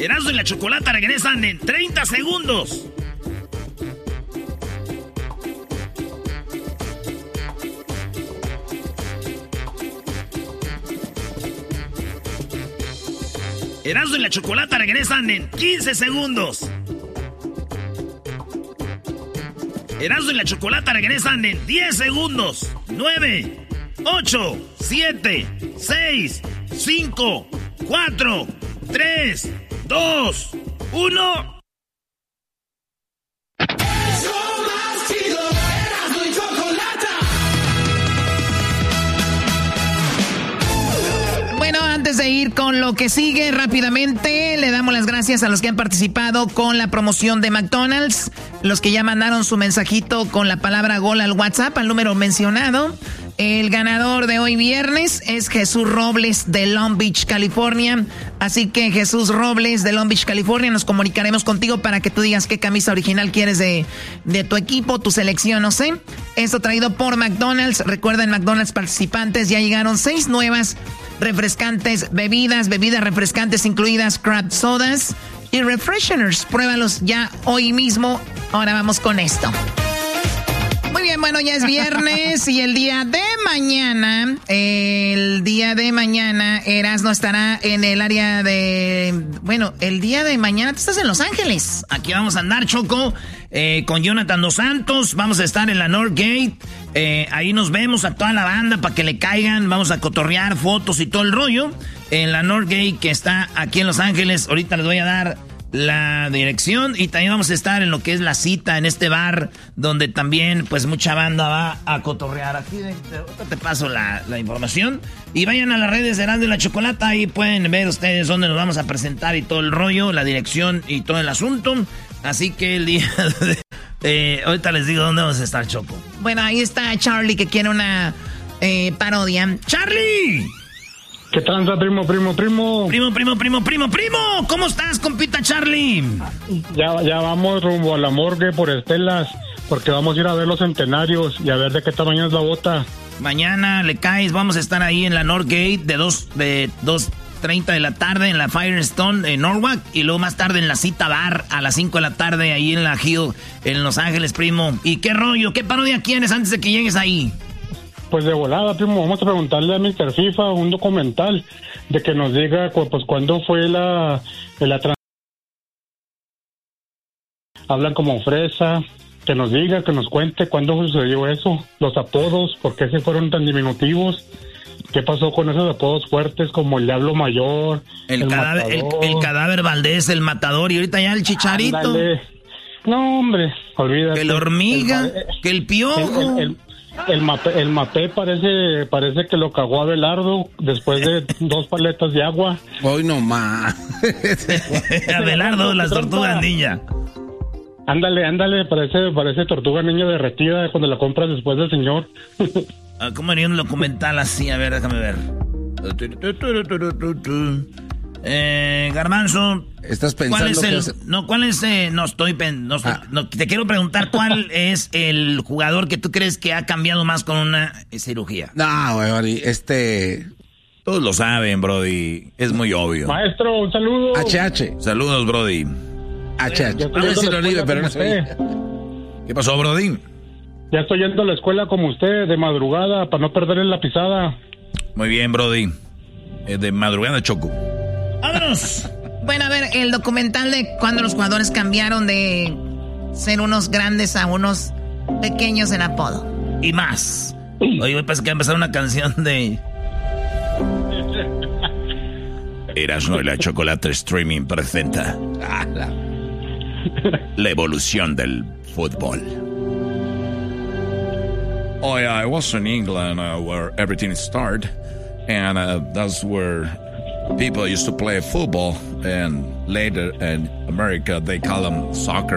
Erasmo y la Chocolata regresan en 30 segundos. Erasmo y la Chocolata regresan en 15 segundos. Erasmo y la Chocolata regresan en 10 segundos. 9, 8, 7, 6, 5, 4, 3, 2, 1. Bueno, antes de ir con lo que sigue rápidamente, le damos las gracias a los que han participado con la promoción de McDonald's, los que ya mandaron su mensajito con la palabra gol al WhatsApp, al número mencionado. El ganador de hoy viernes es Jesús Robles de Long Beach, California. Así que Jesús Robles de Long Beach, California, nos comunicaremos contigo para que tú digas qué camisa original quieres de tu equipo, tu selección, no sé. Esto traído por McDonald's. Recuerden, McDonald's participantes, ya llegaron 6 nuevas refrescantes bebidas refrescantes incluidas craft sodas y refresheners. Pruébalos ya hoy mismo. Ahora vamos con esto. Muy bien, bueno, ya es viernes y el día de mañana, Erasmo estará en el área de... Bueno, el día de mañana tú estás en Los Ángeles. Aquí vamos a andar, Choco, con Jonathan Dos Santos. Vamos a estar en la Northgate. Ahí nos vemos a toda la banda para que le caigan. Vamos a cotorrear fotos y todo el rollo. En la Northgate, que está aquí en Los Ángeles. Ahorita les voy a dar la dirección y también vamos a estar en lo que es la cita en este bar donde también pues mucha banda va a cotorrear. Aquí te paso la información y vayan a las redes de Erasmo y la Chocolata, ahí pueden ver ustedes dónde nos vamos a presentar y todo el rollo, la dirección y todo el asunto. Así que el día de ahorita les digo dónde vamos a estar, Choco. Bueno, ahí está Charlie que quiere una parodia. ¡Charlie! ¿Qué tranza, primo? Primo. ¿Cómo estás, compita Charlie? Ya vamos rumbo a la morgue por Estelas, porque vamos a ir a ver los centenarios y a ver de qué tamaño es la bota. Mañana le caes, vamos a estar ahí en la Northgate de 2:30 de la tarde en la Firestone en Norwalk y luego más tarde en la Cita Bar a las 5 de la tarde ahí en la Hill en Los Ángeles, primo. ¿Y qué rollo? ¿Qué parodia quieres antes de que llegues ahí? Pues de volada, primo, vamos a preguntarle a Mr. FIFA un documental de que nos diga pues cuándo fue hablan como fresa, que nos diga, que nos cuente cuándo sucedió eso, los apodos, por qué se fueron tan diminutivos, qué pasó con esos apodos fuertes como el Diablo Mayor, el cadáver Valdés, el Matador y ahorita ya el Chicharito. Ándale. No, hombre, olvídate. Que la hormiga, que el piojo. El mapé parece que lo cagó Abelardo después de 2 paletas de agua. Hoy no más. Abelardo, las tortugas ninja. Ándale, parece tortuga niña derretida cuando la compras después del señor. ¿Cómo haría un documental así? A ver, déjame ver. Garbanzo, ¿estás pensando te quiero preguntar cuál es el jugador que tú crees que ha cambiado más con una cirugía? No, güey, todos lo saben, Brody, es muy obvio. Maestro, un saludo. HH. Saludos, Brody. HH. A ver si lo libre, pero no sé. ¿Qué pasó, Brody? Ya estoy yendo a la escuela como usted, de madrugada, para no perder la pisada. Muy bien, Brody. De madrugada, Choco. ¡Vámonos! Bueno, a ver, el documental de cuando los jugadores cambiaron de ser unos grandes a unos pequeños en apodo. Y más. Oye, me parece que va a empezar una canción de... Erasmo y la Chocolata Streaming presenta la evolución del fútbol. Oh yeah, I was in England where everything started, and that's where people used to play football, and later in America they call them soccer.